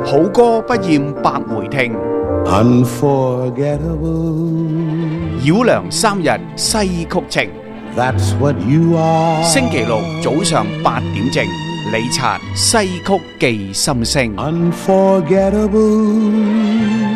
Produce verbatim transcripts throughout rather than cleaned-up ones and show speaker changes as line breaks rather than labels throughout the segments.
好歌不厭百回聽，
Unforgettable.
繞梁三日西曲情。
That's what you are.
星期六早上八點正，李察西曲記心聲。
Unforgettable.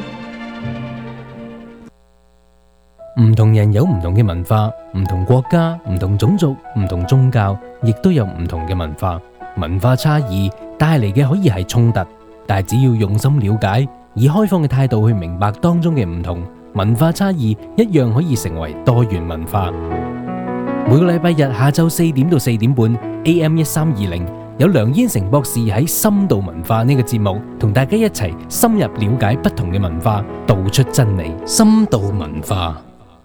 唔同人有唔同嘅文化，唔同國家、唔同種族、唔同宗教，亦都有唔同嘅文化。文化差異帶嚟嘅可以係衝突，但係只要用心了解，以開放嘅態度去明白當中嘅唔同，文化差異一樣可以成為多元文化。每個禮拜日下晝四點到四點半 A M 一三二零，有梁燕成博士喺深度文化呢個節目，同大家一齊深入了解不同嘅文化，道出真理。深度文化。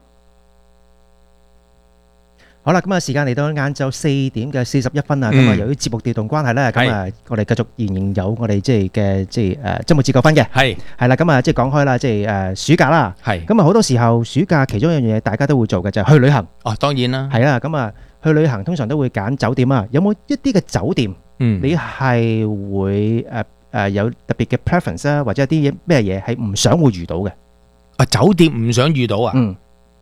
好啦，咁啊，時間嚟到晏晝四點嘅四十一分啊，咁啊，由於節目調動關係咧，咁啊，我哋繼續仍然有我哋即係嘅即係誒周末自救分嘅，
係
係啦，咁啊，即係講開啦，即係誒暑假啦，
係
咁啊，好多時候暑假其中一樣嘢大家都會做嘅就係去旅行，
哦，當然啦，
係啦，咁啊，去旅行通常都會揀酒店啊，有冇一啲嘅酒店，
嗯，
你係會誒誒有特別嘅 preference 啊，或者一啲嘢咩嘢係唔想會遇到嘅？
啊，酒店唔想遇到啊，
嗯，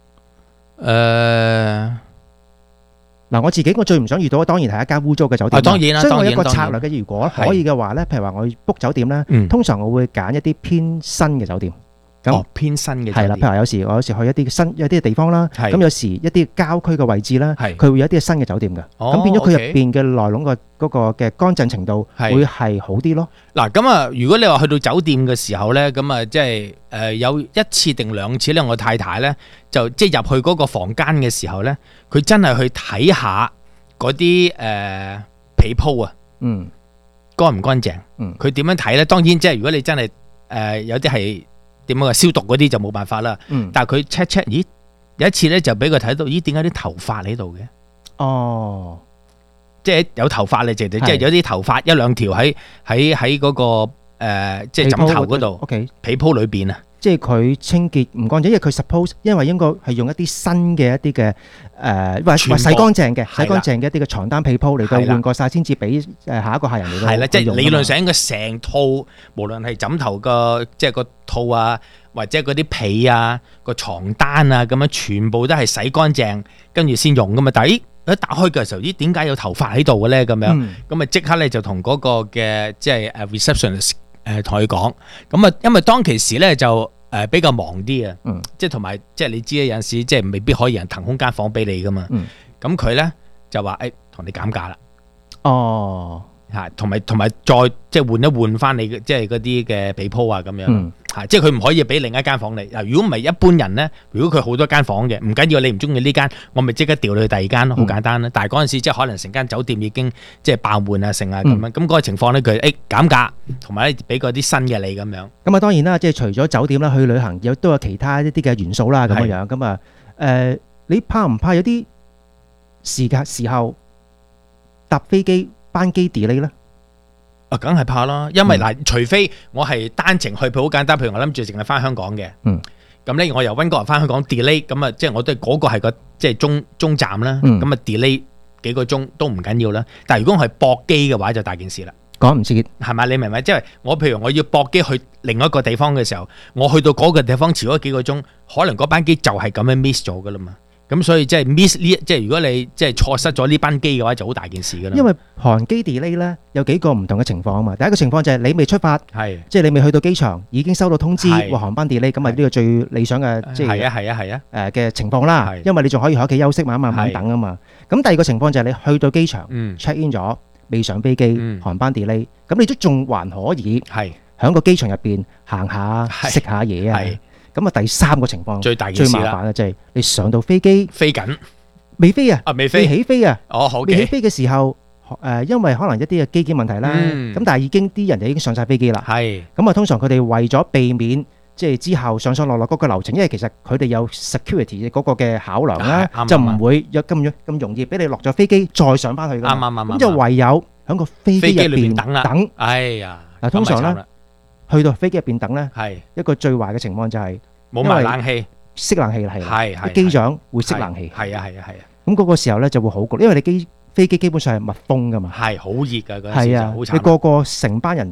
誒。
嗱，我自己我最唔想遇到，當然係一間污糟嘅酒店。
啊，當然啦，
所以我一個
當然
策略嘅，如果可以嘅話咧，譬如話我 book 酒店咧，
嗯
通常我會揀一啲偏新嘅酒店。咁
哦，偏新嘅酒
係啦，譬如
店，
話有時我有時去一啲新一啲嘅地方啦，
係
咁有時一啲郊區嘅位置啦，
係
佢會有一啲新嘅酒店嘅，
哦
咁變咗佢入
OK
邊嘅內籠個嗰個嘅乾淨程度
係
會係好啲咯。
嗱，咁啊，如果你話去到酒店嘅時候咧，咁啊，即係誒有一次定兩次咧，我太太咧就即係入去嗰個房間嘅時候咧，佢真係去睇下嗰啲誒被鋪啊，
嗯
乾唔乾淨？
嗯
佢點樣睇咧？當然即係如果你真係誒、呃、有啲係點樣啊消毒嗰啲就冇辦法啦。
嗯，
但係佢 check check，咦有一次咧就俾佢睇到，咦點解啲頭髮喺度嘅？
哦，
即係有頭髮你直即係
係
有啲頭髮一兩條喺喺喺嗰個、呃、即係枕頭嗰度
，OK。
被鋪裏邊啊。
即係佢清潔唔乾淨，因為佢 suppose 因為應該係用一啲新嘅一啲嘅誒，或
全部
或洗乾淨嘅、
係啦
洗乾淨嘅一啲嘅床單被鋪嚟到
係啦
換過晒先至俾誒下一個客人嚟到
係啦，即係
去用㗎嘛
理論上應該成套，無論係枕頭個即係個套啊，或者嗰啲被啊、個床單啊咁樣，全部都係洗乾淨，跟住先用噶嘛。但係咦一打開嘅時候，咦點解有頭髮喺度嘅咧？咁樣
嗯
咁啊即刻咧就同嗰個嘅即係誒 receptionist 誒同佢講，咁啊因為當其時咧就誒比較忙啲啊，
嗯
即係同埋即係你知啊，有陣時即係未必可以人騰空間房俾你噶嘛。
嗯
咁佢咧就話誒同你減價啦。
哦
嚇，同埋同埋再即係換一換翻你嘅即係嗰啲嘅被鋪啊咁樣
嗯
嚇，即係佢唔可以俾另一間房你嗱。如果唔係一般人咧，如果佢好多間房嘅，唔緊要，你唔中意呢間，我咪即刻調你去第二間咯，好簡單啦。但係嗰陣時即係可能成間酒店已經即係爆滿啊，剩啊咁樣，咁嗰個情況咧佢誒減價，同埋咧俾嗰啲新嘅你咁樣。
咁啊當然啦，即係除咗酒店啦，去旅行有都有其他一啲嘅元素啦咁樣樣。咁啊誒，你怕唔怕有啲時間時候搭飛機班機 delay 咧？
啊，梗係怕啦，因為嗱，除非我係單程去，譬如好簡單，譬如我諗住淨係翻香港嘅，
嗯，
咁咧我由溫哥華翻香港 delay，咁啊，即係我都係嗰個係個即係中中站啦，
嗯
咁啊 delay 幾個鐘都唔緊要啦。但係如果我係駁機嘅話，就大件事啦，
講唔切，
係咪？你明唔明？即係我譬如我要駁機去另一個地方嘅時候，我去到嗰個地方遲咗幾個鐘，可能嗰班機就係咁樣 miss 咗噶啦嘛。咁所以即係 miss 呢，即係如果你即係錯失咗呢班機嘅話，就好大件事噶啦。
因為航機 delay 咧有幾個唔同嘅情況啊嘛。第一個情況就係你未出發，
係
即係你未去到機場已經收到通知
係
話航班 delay，咁啊呢個最理想嘅即係
係啊係啊係啊，
誒嘅情況啦
係。
因為你仲可以喺屋企休息，慢慢慢慢等啊嘛。咁第二個情況就係你去到機場
嗯
check in 咗，未上飛機，
嗯
航班 delay，咁你都仲還可以
係
喺個機場入邊行下
係
食下嘢啊。
係
咁啊第三個情況
最大件
最
事啦，
麻煩嘅就係你上到飛機
飛緊
未飛啊，未
啊未飛，
起飛啊。
哦好嘅，
未起飛嘅時候，誒，因為可能一啲嘅機件問題啦，
嗯
咁但係已經啲人就已經上晒飛機啦。
係
咁啊，通常佢哋為咗避免即係之後上上落落嗰個流程，因為其實佢哋有 security 嗰個嘅考量啦
係啱，
就唔會有咁樣咁容易俾你落咗飛機再上翻去㗎嘛。
啱啱啱啱
咁就唯有喺個飛機入
飛機裏邊
邊
等啦
等。
哎呀，
嗱，通常咧
咁咪慘啦
去到飛機入邊等咧，
係
一個最壞嘅情況就係
冇埋冷氣，
熄冷氣係啦，
係係
啲機長會熄冷氣，
係啊係啊係啊，
咁嗰個時候咧就會好焗，因為你機飛機基本上係密封㗎嘛。
係好熱㗎嗰陣時
係啊，
就好慘。
你個個成班人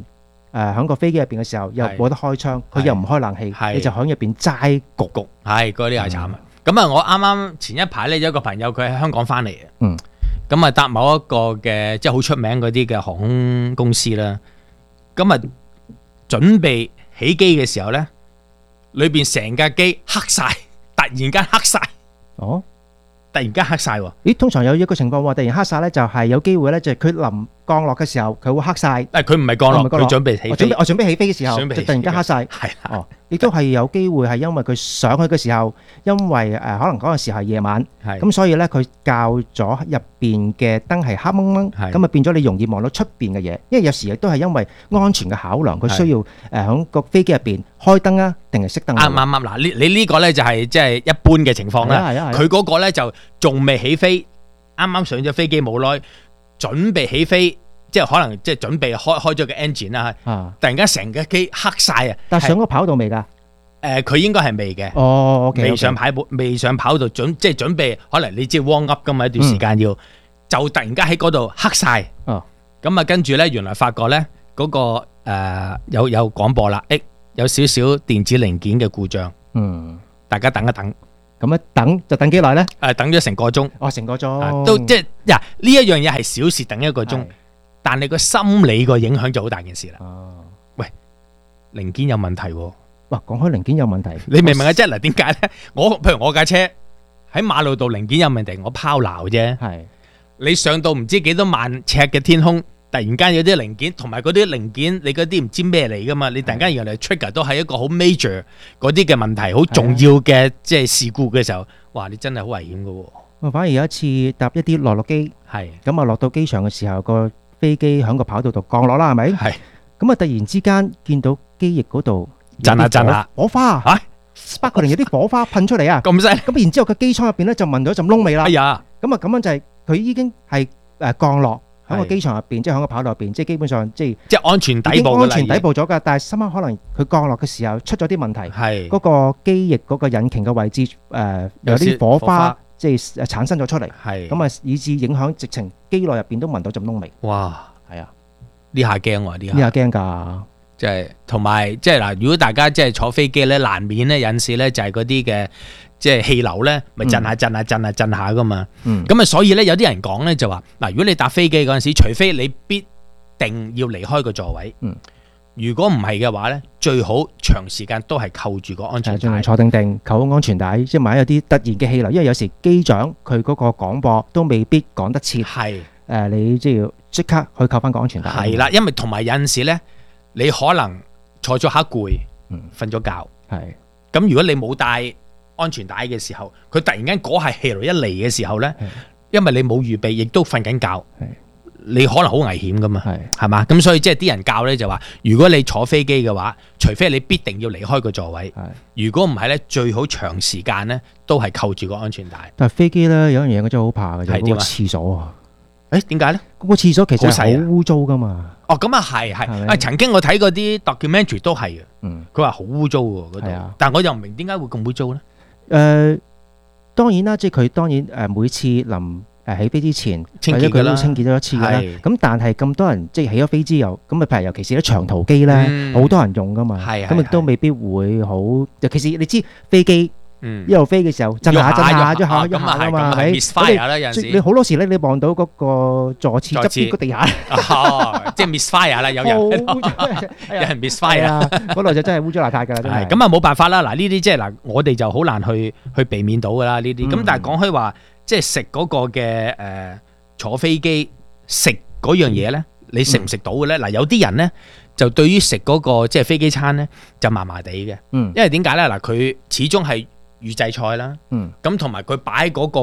誒喺個飛機入邊嘅時候又
係
冇得開窗，佢
係
又唔開冷氣，
係
你就喺入邊齋焗。
焗，係嗰啲係慘啊！咁啊，我啱啱前一排咧有一個朋友佢喺香港翻嚟嘅，
嗯，
咁啊搭某一個嘅即係好出名嗰啲嘅航空公司啦，咁啊準備起機嘅時候咧，裏邊成架機黑晒，突然間黑晒，
哦，
突然間黑晒喎。
咦，通常有一個情況喎，突然黑晒咧，就係有機會咧，就係佢臨降落嘅時候，佢會黑晒。
但係佢唔係降落，
哦唔係降落
佢準備起飛
我準備，我準備起飛嘅時候，
準備起
就突然間黑晒。
係啦，
哦，亦都係有機會係因為佢上去嘅時候，因為誒、呃、可能嗰個時候係夜晚，
係
咁所以咧佢校咗入邊嘅燈係黑掹掹，
係
咁啊變咗你容易望到出邊嘅嘢。因為有時亦都係因為安全嘅考量，佢需要誒喺個飛機入邊開燈啊，定係熄燈啊？
啱啱啱嗱，呢你呢個咧就係即係一般嘅情況啦。
係啊係啊係啊
佢嗰個咧就仲未起飛，啱啱上咗飛機冇耐，準備起飛，即係可能即係準備開開咗個 engine 啦。
啊！
突然間成架機黑晒啊！
但係上嗰個跑道未㗎？
誒，佢應該係未嘅，
哦，OK，
未上跑道，未上跑道準即係準備，可能你知 warm up 噶嘛，一段時間要，就突然間喺嗰度黑晒。
哦，
咁啊，跟住咧，原來發覺咧嗰個誒有有廣播啦，誒有少少電子零件嘅故障，
嗯，
大家等一等。
咁一等就等幾耐咧？
誒等咗成個鐘，
哦，成個
啊
鐘，
都即係呀呢一樣嘢係小事，等一個鐘
係，
但係個心理個影響就好大件事啦。
哦，
零件有問題喎，
哇！講開零件有問題，
你明唔明啊？即係嗱，點解咧？我譬如我架車喺馬路度零件有問題，我拋錨啫。
係
你上到唔知幾多萬尺嘅天空，突然間有啲零件，同埋嗰啲零件，你嗰啲唔知咩嚟噶嘛？你突然間原來 trigger 都係一個好 major 嗰啲嘅問題，好重要嘅即係事故嘅時候，哇！你真係好危險噶喎。
我反而有一次搭一啲內陸機，
係
咁啊落到機場嘅時候，個飛機喺個跑道度降落啦，係咪？
係
咁啊突然之間見到機翼嗰度
震下震下，
火花
嚇
，sparkling 有啲火花噴出嚟啊！
咁犀利！
咁然之後個機艙入邊咧就聞到一陣燶味啦
哎。呀，
咁啊咁樣就係佢已經係誒降落喺個
係
機場入邊，即係喺個跑道入邊，即係基本上即係
即係安全
已
底部㗎啦
經安全底部咗㗎。但係深刻可能佢降落嘅時候出咗啲問題，
係
嗰個機翼嗰個引擎嘅位置誒有啲火
有啲火花
花，即係誒產生咗出嚟。
係
咁啊，以致影響直情機內入邊都聞到陣燶味。
哇！
係啊，
呢下驚喎，呢下
呢下驚㗎。
即係同埋即係嗱，如果大家即係坐飛機咧，難免咧有陣時咧就係嗰啲嘅即係氣流咧，咪震下震下震下震下噶嘛。
嗯，
咁啊，所以咧有啲人講咧就話嗱，如果你搭飛機嗰陣時，除非你必定要離開個座位，
嗯，
如果唔係嘅話咧，最好長時間都係扣住個安全
係盡量
帶。
坐定定，扣好安全帶，即係萬一有啲突然嘅氣流，因為有時機長佢嗰個廣播都未必講得切。
係
誒，你即係要即刻去扣翻個安全帶。
係啦，因為同埋有陣時咧，你可能坐咗下攰，
嗯
瞓咗覺。
係
咁如果你冇帶安全帶嘅時候，佢突然間嗰下氣流一嚟嘅時候呢，
係
因為你冇預備，亦都瞓緊覺，你可能好危險噶嘛，
係
係嘛？咁所以即係啲人教呢，就話，如果你坐飛機嘅話，除非你必定要離開個座位，
係。
如果唔係呢，最好長時間呢都係扣住個安全帶。
但係飛機咧有樣嘢我真係好怕嘅，就係嗰個
係點啊
廁所啊！
誒點解呢？
嗰個廁所其實
好細啊
係好污糟噶嘛。
哦，咁啊係係，
係咪
啊曾經我睇過啲 documentary 都係嘅，
嗯。
佢話好污糟喎嗰
係啊
度，但我又唔明點解會咁污糟呢？
誒，當然啦，即係佢當然誒每次臨誒起飛之前，或者
清潔㗎啦
佢都清潔咗一次㗎啦。
係
咁但係咁多人即係起咗飛之後，咁啊譬如尤其是啲長途機咧，
嗯
好多人用㗎嘛。
係係
咁亦都
係
未必會好，尤其是你知飛機
嗯
一路飛嘅時候，震下震下，喐下
啊
喐下㗎嘛，
咁啊係咁啊
係咪？
misfire 啦有陣時
你好多時咧，你望到嗰個座廁側
座廁
邊個地下，
哦，即係 misfire 啦，有人
好
有
污糟
人
係
misfire
啊，嗰度就真係污糟邋遢㗎啦，真係。
係咁啊，冇辦法啦。嗱，呢啲即係嗱，我哋就好難去去避免到噶啦呢啲。咁、
嗯
但係講開話，即係食嗰個嘅誒、呃、坐飛機食嗰樣嘢咧，你食唔食到嘅咧？嗱、有啲人咧就對於食嗰個即係飛機餐咧就麻麻地嘅，
嗯
因為點解咧？嗱，佢始終係預製菜啦，
嗯
咁同埋佢擺喺嗰個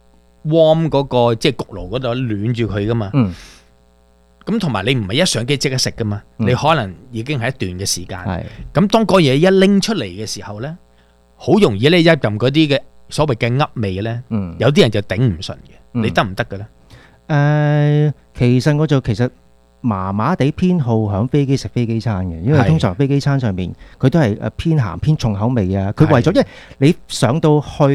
warm 嗰、個即係焗爐嗰度暖住佢噶嘛。
嗯
咁同埋你唔係一上機即刻食噶嘛，
嗯
你可能已經係一段嘅時間。
係
咁當嗰嘢一拎出嚟嘅時候咧，好容易咧一任嗰啲嘅所謂嘅噏味咧，
嗯。
有啲人就頂唔順嘅。
嗯
你得唔得嘅咧？
誒，其實我就其實麻麻地偏好響飛機食飛機餐嘅，因為
係
通常飛機餐上面佢都係誒偏鹹偏重口味啊。佢
係
為咗，因為你上到去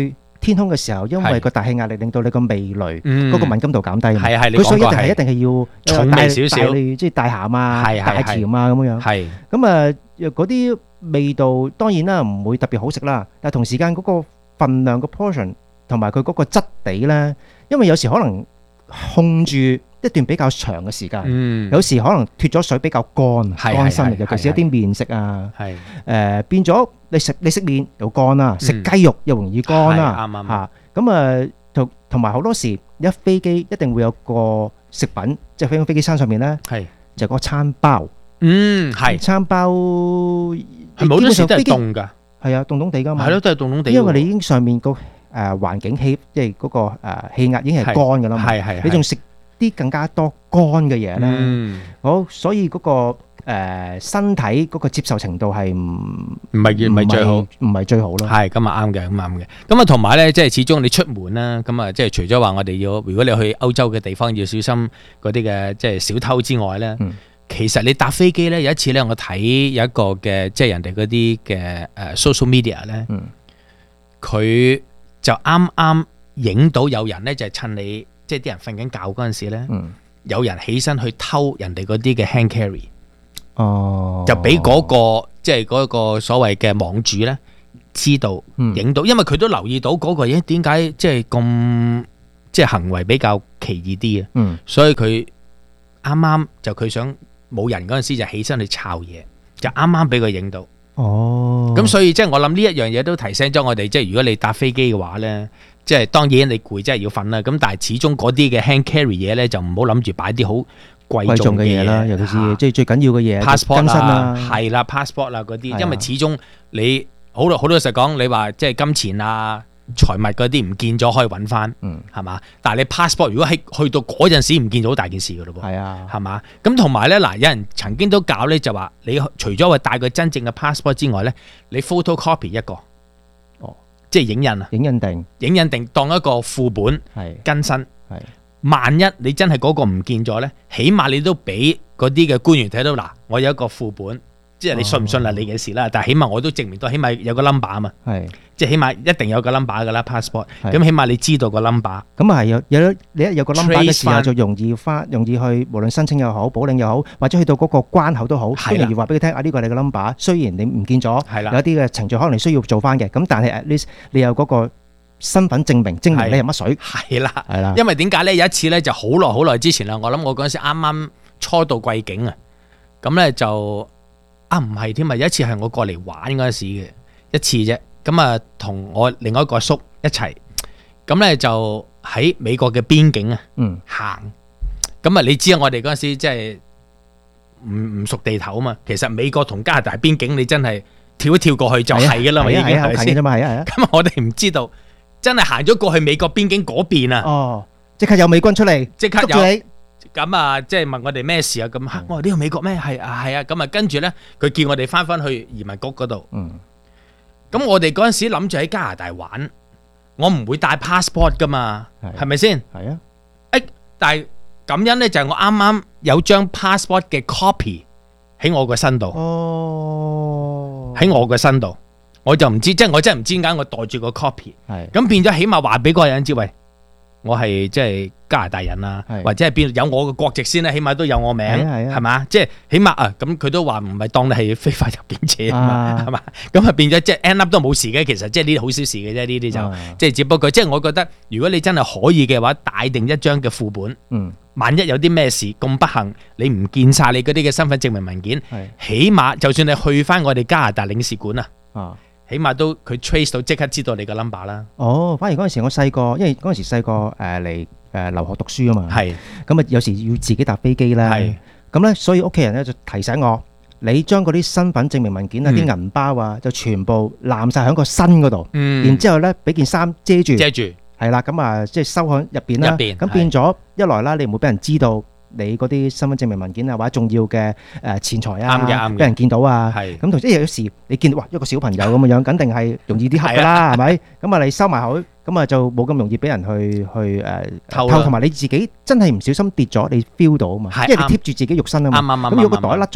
天空嘅時候，因為
係
個大氣壓力令到你個味蕾
嗯
嗰個敏感度減低嘛。
係係你
佢所以一
講過係
定係一定係要
重
帶
味少少
帶你即係帶鹹啊、
係係
帶
係
甜啊咁樣。
係
咁啊，嗰啲味道當然啦，唔會特別好食啦。但係同時間嗰個份量個 portion 同埋佢嗰個質地咧，因為有時可能控住一段比較長嘅時間，
嗯
有時可能脫咗水比較乾，
係
乾身，
係
尤其是一啲麵食啊，
係
誒變咗你食你食麵又乾啦，食
嗯
雞肉又容易乾啦，
係啱啱
嚇咁啊同同埋好多時一飛機一定會有個食品，即係飛飛機餐上面咧
係
就係嗰個餐包。
嗯係
餐包
係咪好多時都係
基本上飛機
凍㗎？
係啊，凍凍地噶嘛。
係咯，都係凍凍地喎。
因為你已經上面個誒環境氣，即係嗰個誒氣壓已經係乾噶啦嘛。
係係係
你仲食啲更加多乾嘅嘢咧，
嗯
好，所以嗰個誒身體嗰個接受程度係唔
唔係唔係最好。
唔係最好咯。
係咁啊，啱嘅，咁啱嘅。咁啊，同埋咧，即係始終你出門啦，咁啊，即係除咗話我哋要，如果你去歐洲嘅地方要小心嗰啲嘅即係小偷之外咧，
嗯
其實你搭飛機咧，有一次咧，我睇有一個嘅即係人哋嗰啲嘅誒 social media 咧，
嗯
佢就啱啱影到有人咧，就係趁你即係啲人瞓緊覺嗰陣時咧，
嗯，
有人起身去偷人哋嗰啲嘅 hand carry。
哦，
就俾嗰、個即係嗰個所謂嘅網主咧知道
嗯
影到，因為佢都留意到嗰、個嘢點解即係咁即係行為比較奇異啲啊，
嗯
所以佢啱啱就佢想冇人嗰陣時就起身去抄嘢，就啱啱俾佢影到。
哦，
咁、所以即係我諗呢一樣嘢都提醒咗我哋，即係如果你搭飛機嘅話咧，即係當然你攰真係要瞓啦。咁但係始終嗰啲嘅 hand carry 嘢咧就唔好諗住擺啲好貴
貴
重嘅嘢
重嘅嘢啦，尤其是
嚇
即係最緊要嘅嘢
passport
更新
啦
啦，，
係啦 passport 啦嗰啲，
係啊
因為始終你好老好老實講，你話即係金錢啊、財物嗰啲唔見咗可以揾翻，
嗯，
係嘛？但係你 passport 如果喺去到嗰陣時唔見咗，好大件事噶咯噃，
係啊，
係嘛？咁同埋咧嗱，有人曾經都搞咧就話，你除咗話帶個真正嘅 passport 之外咧，你 photocopy 一個，
哦，
即係影印啊，
影印定
影印定當一個副本
係
更新。
係
萬一你真係嗰個唔見咗咧，起碼你都俾嗰啲嘅官員睇到嗱，我有一個副本，即係你信唔信係你嘅事啦。但係起碼我都證明到，起碼有個 number 啊嘛，
係。
即係起碼一定有個 number 噶啦 passport。
係
咁起碼你知道個 number。
咁啊係有有你一有個 number 嘅時候
Trace 返
就容易翻，容易去無論申請又好、補領又好，或者去到嗰個關口都好，
係啦
都容易話俾佢聽啊呢個係你嘅 number。雖然你唔見咗，
係啦
有一啲嘅程序可能你需要做翻嘅，咁但係 at least 你有嗰個身份證明，證明你係乜水，
係啦，
係啦，
因為點解咧？有一次咧就好耐好耐之前啦，我諗我嗰陣時啱啱初到貴境啊，咁咧就啊唔係添啊，有一次係我過嚟玩嗰陣時嘅一次啫，咁啊同我另外一個阿叔一齊，咁咧就喺美國嘅邊境啊
嗯
行，咁啊你知啊，我哋嗰陣時即係唔唔熟地頭啊嘛，其實美國同加拿大邊境你真係跳一跳過去就係噶啦嘛，已
係啊係啊好
經係咪先？
近嘅啫嘛，係啊係啊，
咁啊我哋唔知道，真係行咗過去美國邊境嗰邊啊！
哦，即刻有美軍出嚟
即刻有
捉住你，
咁啊，即係問我哋咩事啊？咁嚇，我話呢個美國咩？係啊係啊，咁啊跟住咧，佢叫我哋翻返去移民局嗰度。
嗯
咁我哋嗰陣時諗住喺加拿大玩，我唔會帶 passport 噶嘛，
係
係咪先？
係啊，
但係感恩咧就係我啱啱有張 passport 嘅 copy 喺我個身度，
哦，
喺我個身度，我就唔知，即係我真係唔知點解我袋住個 copy。
係
咁變咗起碼話俾嗰個人知，喂，我係即係加拿大人啊，
係
或者係邊有我嘅國籍先啦，起碼都有我名，
係啊係啊
係嘛？即係起碼啊，咁佢都話唔係當你係非法入境者啊嘛，
啊
係嘛？咁啊變咗即係 end up 都冇事嘅，其實即係呢啲好小事嘅啫，呢啲就
啊
即係只不過即係我覺得，如果你真係可以嘅話，帶定一張嘅副本，
嗯
萬一有啲咩事咁不幸，你唔見晒你嗰啲嘅身份證明文件，
係
起碼就算你去翻我哋加拿大領事館啊，
啊。
起碼都佢 trace 到即刻知道你個 number 啦，
哦，反而嗰陣時我細個，因為嗰陣時細個誒嚟誒留學讀書啊嘛，
係
咁啊有時要自己搭飛機啦，
係。
咁咧所以屋企人咧就提醒我，你將嗰啲身份證明文件啊、
嗯
啲銀包啊，就全部攬晒喺個身嗰度，
嗯
然之後咧俾件衫遮住，
遮住，
係啦，咁啊即係收喺入邊啦，
入邊
咁變咗一來啦，你唔會俾人知道你嗰啲身份證明文件啊或者重要嘅誒錢財啊，
啱嘅啱嘅
俾人見到啊。
係
咁同即係有時你見到哇一個小朋友咁嘅樣，肯定係容易啲恰噶啦，係咪？咁啊你收埋佢，咁啊就冇咁容易俾人去去誒
偷啦
同埋你自己真係唔小心跌咗，你 feel 到啊嘛，
係啱
因為你貼住自己肉身啊嘛。
啱啱啱
咁如果個袋
啱
甩咗，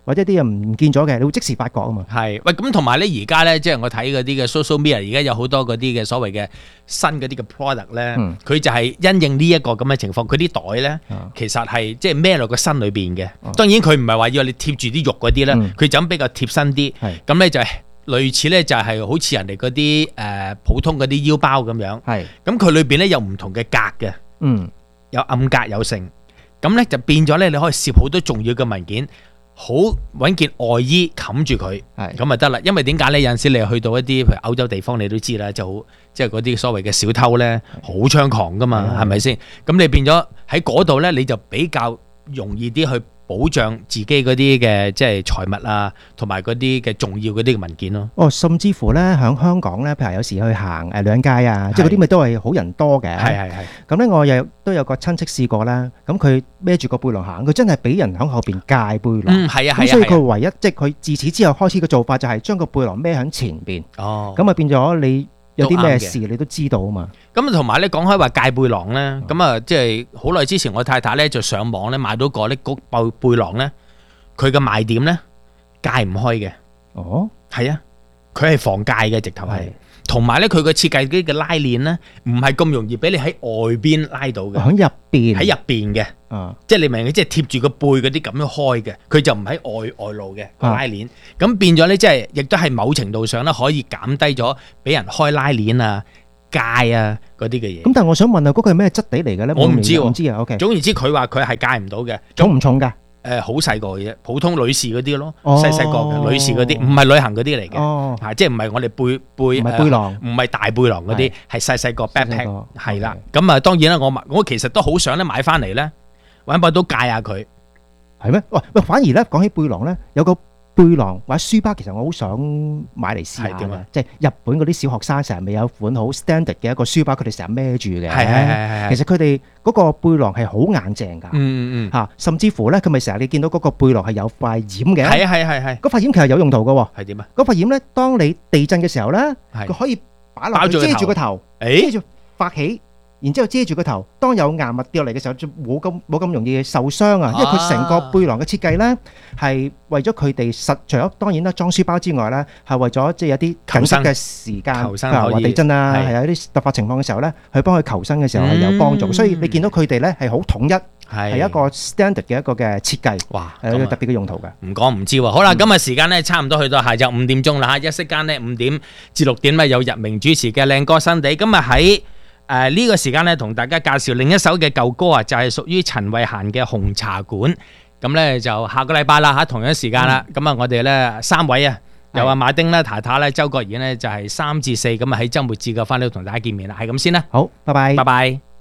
或者啲嘢唔見咗嘅，你會即時發覺啊嘛。
係喂，咁同埋咧，而家咧，即係我睇嗰啲嘅 social media，而家有好多嗰啲嘅所謂嘅新嗰啲嘅 product 咧，
嗯
佢就係因應呢一個咁嘅情況，佢啲袋咧
啊
其實係即係孭落個身裏邊嘅
哦。
當然佢唔係話要你貼住啲肉嗰啲咧
嗯，
佢就咁比較貼身啲。
係
咁咧就係類似咧就係好似人哋嗰啲誒普通嗰啲腰包咁樣。
係
咁佢裏邊咧有唔同嘅格嘅，
嗯
有暗格有剩。咁咧就變咗咧，你可以攝好多重要嘅文件。好揾件外衣冚住佢，
係
咁咪得啦。因為點解咧？有陣時你去到一啲譬如歐洲地方，你都知啦，就好即係嗰啲所謂嘅小偷咧，好猖狂噶嘛，
係
係咪先？咁你變咗喺嗰度咧，你就比較容易啲去保障自己嗰啲嘅即係財物啊，同埋嗰啲嘅重要嗰啲嘅文件咯。
哦，甚至乎咧喺香港咧，譬如有時去行誒兩街啊，即係嗰啲咪都係好人多嘅。
係係係。
咁咧，我又都有個親戚試過啦。咁佢孭住個背囊行，佢真係俾人喺後邊戒背囊。
嗯，係啊係啊。
咁所以
係啊
佢唯一即係佢自此之後開始嘅做法就係將個背囊孭喺前邊。
哦。
咁啊變咗你有啲
都啱嘅
咩事你都知道啊嘛。
咁同埋咧講開話戒背囊咧，咁啊即係好耐之前我太太咧就上網咧買到個呢嗰背背囊咧，佢嘅賣點咧戒唔開嘅。
哦，
係啊，佢係防戒嘅，直頭係
係。
同埋咧，佢個設計啲嘅拉鏈咧，唔係咁容易俾你喺外邊拉到嘅，
喺入邊。
喺入邊嘅，
啊，
即係你明唔明？即係貼住個背嗰啲咁樣開嘅，佢就唔喺外外露嘅個
啊
拉鏈。咁變咗咧，即係亦都係某程度上咧，可以減低咗俾人開拉鏈啊、戒啊嗰啲嘅嘢。
咁但係我想問啊，嗰個係咩質地嚟嘅咧？
我唔知喎
唔知啊。OK，
總言之，佢話佢係戒唔到嘅。
重唔重㗎？
誒好細個嘅啫，普通女士嗰啲咯，
哦
細細個嘅女士嗰啲，唔係旅行嗰啲嚟嘅。
哦，
啊，即係唔係我哋背背
唔係背囊
唔係大背囊嗰啲，係細細個 backpack，
個
係啦。咁啊，當然啦，我買我其實都好想咧買翻嚟咧，揾把刀戒下佢。
係咩？喂喂，反而咧講起背囊咧，有個背囊或者書包，其實我好想買嚟試下
係點啊
嘅。即係日本嗰啲小學生成日咪有款好 standard 嘅一個書包，佢哋成日孭住嘅。
係係係係
其實佢哋嗰個背囊係好硬淨㗎。
嗯嗯嗯，
嚇，甚至乎咧，佢咪成日你見到嗰個背囊係有塊掩嘅。
係啊係係係
嗰塊掩其實有用途嘅喎。
係點啊？
嗰塊掩咧，當你地震嘅時候咧，
係
佢可以擺落去
包住個頭
遮住個頭，遮
誒
住發起，然之後遮住個頭。當有硬物掉落嚟嘅時候，就冇咁冇咁容易受傷啊！因為佢成個背囊嘅設計咧，係為咗佢哋實，除咗當然啦裝書包之外咧，係為咗即係有啲緊急嘅時間，
求生
譬如話
可以
地震啊，
係
係有啲突發情況嘅時候咧，去幫佢求生嘅時候係有幫助。
嗯
所以你見到佢哋咧係好統一，
係
係一個 standard 嘅一個嘅設計，
哇
係有
咁啊
特別嘅用途嘅。
唔講唔知喎。好啦，今日時間咧差唔多去到下晝五點鐘啦嚇，一息間咧五點至六點咧有日明主持嘅靚歌新地。今日喺誒呢個時間咧同大家介紹另一首嘅舊歌啊，就係屬於陳慧嫻嘅《紅茶館》。咁咧就下個禮拜啦嚇，同樣時間啦。咁啊，我哋咧三位啊，有阿馬丁啦、塔塔咧、周國賢咧，就係三至四咁啊喺週末至嘅翻嚟同大家見面啦。係咁先啦，
好，拜拜
拜。拜。